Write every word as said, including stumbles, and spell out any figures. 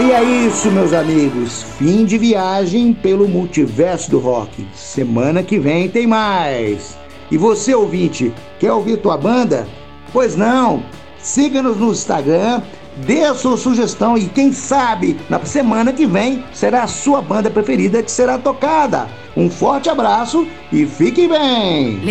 E é isso, meus amigos. Fim de viagem pelo multiverso do rock. Semana que vem tem mais. E você, ouvinte, quer ouvir tua banda? Pois não. Siga-nos no Instagram, dê a sua sugestão e quem sabe na semana que vem será a sua banda preferida que será tocada. Um forte abraço e fique bem.